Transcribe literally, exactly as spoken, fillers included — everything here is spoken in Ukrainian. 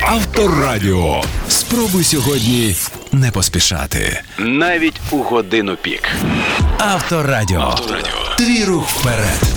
Авторадіо. Спробуй сьогодні не поспішати. Навіть у годину пік. Авторадіо. Авторадіо. Твій рух вперед.